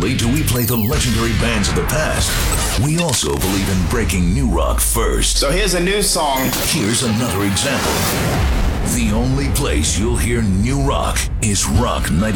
only do we play the legendary bands of the past, we also believe in breaking new rock first. So here's a new song. Here's another example. The only place you'll hear new rock is Rock 90.